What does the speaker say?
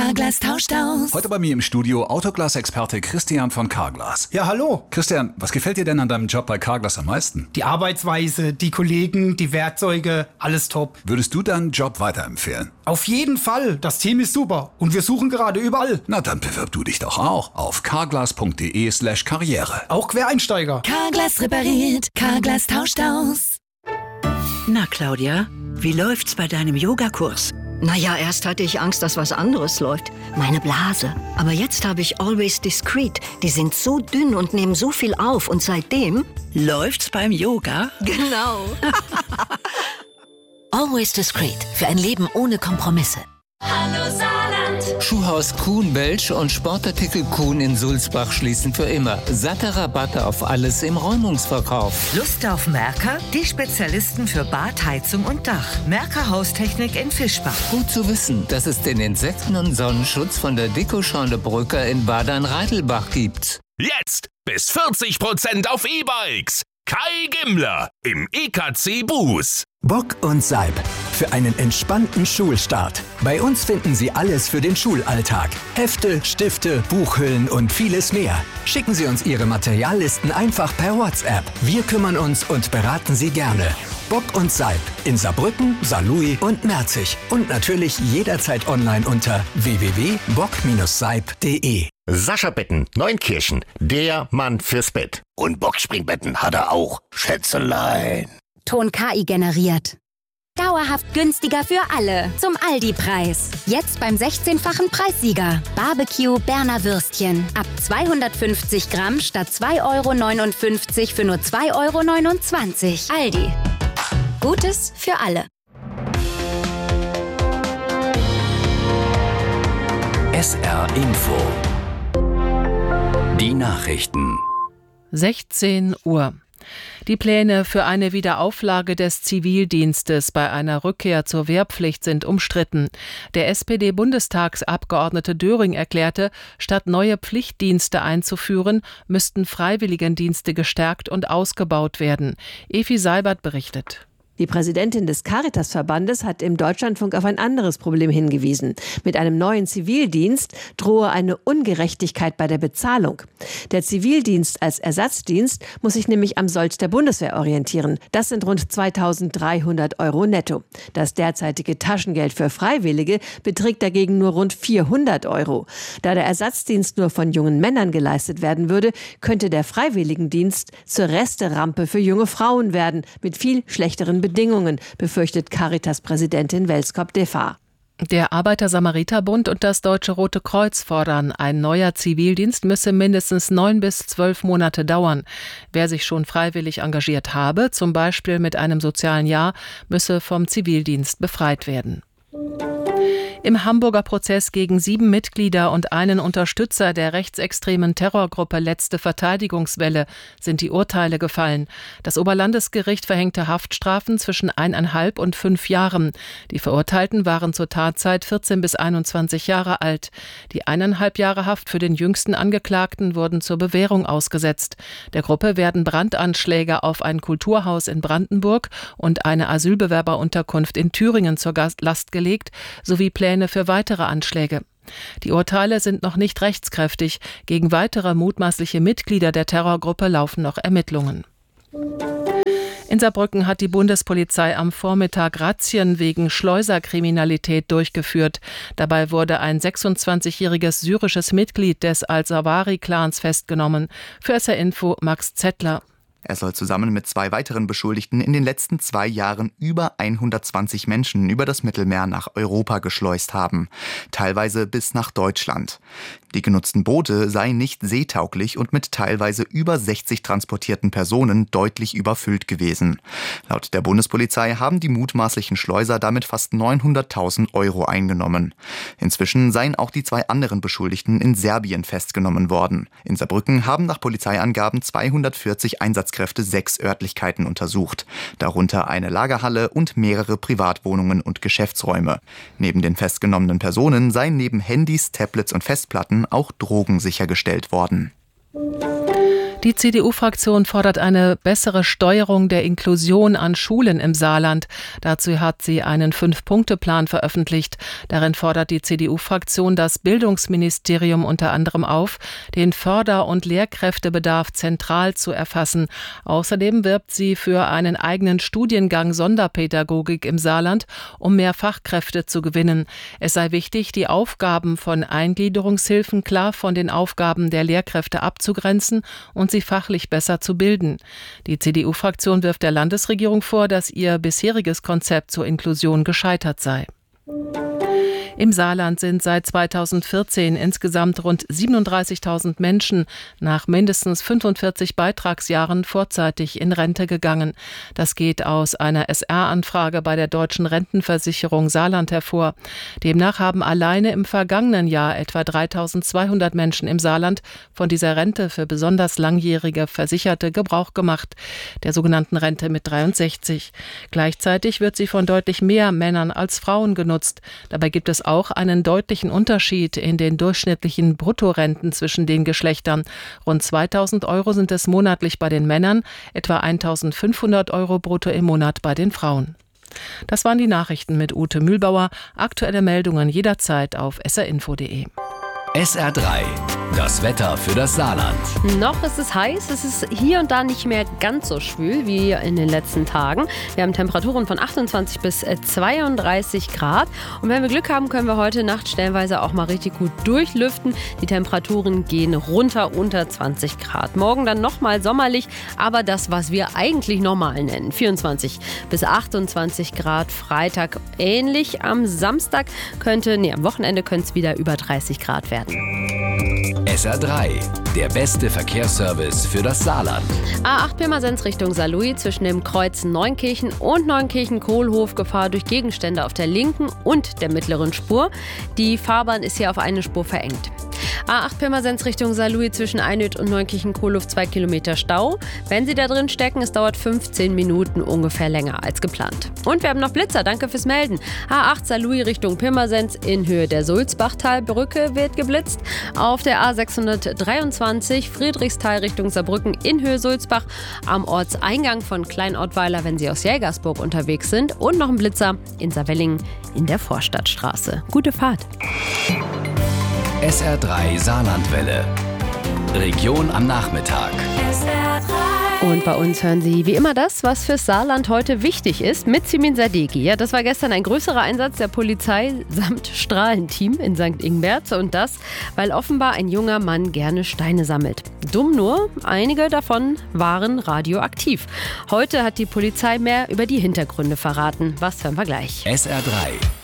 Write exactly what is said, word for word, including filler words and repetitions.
Carglass tauscht aus. Heute bei mir im Studio Autoglas-Experte Christian von Carglass. Ja, hallo. Christian, was gefällt dir denn an deinem Job bei Carglass am meisten? Die Arbeitsweise, die Kollegen, die Werkzeuge, alles top. Würdest du deinen Job weiterempfehlen? Auf jeden Fall. Das Team ist super. Und wir suchen gerade überall. Na, dann bewirb du dich doch auch auf carglass.de slash karriere. Auch Quereinsteiger. Carglass repariert, Carglass tauscht aus. Na, Claudia, wie läuft's bei deinem Yogakurs? Naja, erst hatte ich Angst, dass was anderes läuft. Meine Blase. Aber jetzt habe ich Always Discreet. Die sind so dünn und nehmen so viel auf. Und seitdem... Läuft's beim Yoga? Genau. Always Discreet. Für ein Leben ohne Kompromisse. Hallo Saarland. Schuhhaus Kuhn Belsch und Sportartikel Kuhn in Sulzbach schließen für immer. Satte Rabatte auf alles im Räumungsverkauf. Lust auf Merker? Die Spezialisten für Bad, Heizung und Dach. Merker Haustechnik in Fischbach. Gut zu wissen, dass es den Insekten- und Sonnenschutz von der Deko-Scheune Brücker in Badern-Reidelbach gibt. Jetzt bis vierzig Prozent auf E-Bikes. Kai Gimmler im E K C Buß. Bock und Seib. Für einen entspannten Schulstart. Bei uns finden Sie alles für den Schulalltag. Hefte, Stifte, Buchhüllen und vieles mehr. Schicken Sie uns Ihre Materiallisten einfach per WhatsApp. Wir kümmern uns und beraten Sie gerne. Bock und Seib in Saarbrücken, Saarlouis und Merzig. Und natürlich jederzeit online unter w w w punkt bock Bindestrich seib punkt de. Sascha Betten, Neunkirchen, der Mann fürs Bett. Und Boxspringbetten hat er auch, Schätzelein. Ton K I generiert. Dauerhaft günstiger für alle. Zum Aldi-Preis. Jetzt beim sechzehnfachen Preissieger. Barbecue Berner Würstchen. Ab zweihundertfünfzig Gramm statt zwei Euro neunundfünfzig für nur zwei Euro neunundzwanzig. Aldi. Gutes für alle. S R Info. Die Nachrichten. sechzehn Uhr. Die Pläne für eine Wiederauflage des Zivildienstes bei einer Rückkehr zur Wehrpflicht sind umstritten. Der S P D-Bundestagsabgeordnete Döring erklärte, statt neue Pflichtdienste einzuführen, müssten Freiwilligendienste gestärkt und ausgebaut werden. Evi Seibert berichtet. Die Präsidentin des Caritas-Verbandes hat im Deutschlandfunk auf ein anderes Problem hingewiesen. Mit einem neuen Zivildienst drohe eine Ungerechtigkeit bei der Bezahlung. Der Zivildienst als Ersatzdienst muss sich nämlich am Sold der Bundeswehr orientieren. Das sind rund zweitausenddreihundert Euro netto. Das derzeitige Taschengeld für Freiwillige beträgt dagegen nur rund vierhundert Euro. Da der Ersatzdienst nur von jungen Männern geleistet werden würde, könnte der Freiwilligendienst zur Resterampe für junge Frauen werden, mit viel schlechteren Bedingungen. Bedingungen, befürchtet Caritas-Präsidentin Welskop-Defa. Der Arbeiter-Samariter-Bund und das Deutsche Rote Kreuz fordern, ein neuer Zivildienst müsse mindestens neun bis zwölf Monate dauern. Wer sich schon freiwillig engagiert habe, zum Beispiel mit einem sozialen Jahr, müsse vom Zivildienst befreit werden. Im Hamburger Prozess gegen sieben Mitglieder und einen Unterstützer der rechtsextremen Terrorgruppe Letzte Verteidigungswelle sind die Urteile gefallen. Das Oberlandesgericht verhängte Haftstrafen zwischen eineinhalb und fünf Jahren. Die Verurteilten waren zur Tatzeit vierzehn bis einundzwanzig Jahre alt. Die eineinhalb Jahre Haft für den jüngsten Angeklagten wurden zur Bewährung ausgesetzt. Der Gruppe werden Brandanschläge auf ein Kulturhaus in Brandenburg und eine Asylbewerberunterkunft in Thüringen zur Last gelegt, sowie Pläne für weitere Anschläge. Die Urteile sind noch nicht rechtskräftig. Gegen weitere mutmaßliche Mitglieder der Terrorgruppe laufen noch Ermittlungen. In Saarbrücken hat die Bundespolizei am Vormittag Razzien wegen Schleuserkriminalität durchgeführt. Dabei wurde ein sechsundzwanzigjähriges syrisches Mitglied des Al-Zawahri-Clans festgenommen. Für S R Info Max Zettler. Er soll zusammen mit zwei weiteren Beschuldigten in den letzten zwei Jahren über hundertzwanzig Menschen über das Mittelmeer nach Europa geschleust haben, teilweise bis nach Deutschland. Die genutzten Boote seien nicht seetauglich und mit teilweise über sechzig transportierten Personen deutlich überfüllt gewesen. Laut der Bundespolizei haben die mutmaßlichen Schleuser damit fast neunhunderttausend Euro eingenommen. Inzwischen seien auch die zwei anderen Beschuldigten in Serbien festgenommen worden. In Saarbrücken haben nach Polizeiangaben zweihundertvierzig Einsatzkräfte sechs Örtlichkeiten untersucht, darunter eine Lagerhalle und mehrere Privatwohnungen und Geschäftsräume. Neben den festgenommenen Personen seien neben Handys, Tablets und Festplatten auch Drogen sichergestellt worden. Die C D U-Fraktion fordert eine bessere Steuerung der Inklusion an Schulen im Saarland. Dazu hat sie einen Fünf-Punkte-Plan veröffentlicht. Darin fordert die C D U-Fraktion das Bildungsministerium unter anderem auf, den Förder- und Lehrkräftebedarf zentral zu erfassen. Außerdem wirbt sie für einen eigenen Studiengang Sonderpädagogik im Saarland, um mehr Fachkräfte zu gewinnen. Es sei wichtig, die Aufgaben von Eingliederungshilfen klar von den Aufgaben der Lehrkräfte abzugrenzen und sie fachlich besser zu bilden. Die C D U-Fraktion wirft der Landesregierung vor, dass ihr bisheriges Konzept zur Inklusion gescheitert sei. Im Saarland sind seit zweitausendvierzehn insgesamt rund siebenunddreißigtausend Menschen nach mindestens fünfundvierzig Beitragsjahren vorzeitig in Rente gegangen. Das geht aus einer S R-Anfrage bei der Deutschen Rentenversicherung Saarland hervor. Demnach haben alleine im vergangenen Jahr etwa dreitausendzweihundert Menschen im Saarland von dieser Rente für besonders langjährige Versicherte Gebrauch gemacht, der sogenannten Rente mit dreiundsechzig. Gleichzeitig wird sie von deutlich mehr Männern als Frauen genutzt. Dabei gibt es auch einen deutlichen Unterschied in den durchschnittlichen Bruttorenten zwischen den Geschlechtern. Rund zweitausend Euro sind es monatlich bei den Männern, etwa eintausendfünfhundert Euro brutto im Monat bei den Frauen. Das waren die Nachrichten mit Ute Mühlbauer. Aktuelle Meldungen jederzeit auf s r info punkt d e. S R drei. Das Wetter für das Saarland. Noch ist es heiß, es ist hier und da nicht mehr ganz so schwül wie in den letzten Tagen. Wir haben Temperaturen von achtundzwanzig bis zweiunddreißig Grad. Und wenn wir Glück haben, können wir heute Nacht stellenweise auch mal richtig gut durchlüften. Die Temperaturen gehen runter unter zwanzig Grad. Morgen dann nochmal sommerlich, aber das, was wir eigentlich normal nennen. vierundzwanzig bis achtundzwanzig Grad. Freitag ähnlich. Am Samstag könnte, nee, am Wochenende könnte es wieder über dreißig Grad werden. S R drei, der beste Verkehrsservice für das Saarland. A acht Pirmasens Richtung Saarlouis zwischen dem Kreuz Neunkirchen und Neunkirchen-Kohlhof, Gefahr durch Gegenstände auf der linken und der mittleren Spur. Die Fahrbahn ist hier auf eine Spur verengt. A acht Pirmasens Richtung Saarlouis zwischen Einöd und Neunkirchen-Kohlhof zwei Kilometer Stau. Wenn Sie da drin stecken, es dauert fünfzehn Minuten ungefähr länger als geplant. Und wir haben noch Blitzer, danke fürs Melden. A acht Saarlouis Richtung Pirmasens in Höhe der Sulzbachtalbrücke wird geblitzt. Auf der A sechshundertdreiundzwanzig Friedrichsthal Richtung Saarbrücken in Höhe Sulzbach am Ortseingang von Kleinottweiler, wenn Sie aus Jägersburg unterwegs sind. Und noch ein Blitzer in Saarwellingen in der Vorstadtstraße. Gute Fahrt. S R drei Saarlandwelle. Region am Nachmittag. S R drei. Und bei uns hören Sie wie immer das, was fürs Saarland heute wichtig ist, mit Simin Sadeghi. Ja, das war gestern ein größerer Einsatz der Polizei samt Strahlenteam in Sankt Ingbert. Und das, weil offenbar ein junger Mann gerne Steine sammelt. Dumm nur, einige davon waren radioaktiv. Heute hat die Polizei mehr über die Hintergründe verraten. Was hören wir gleich? S R drei.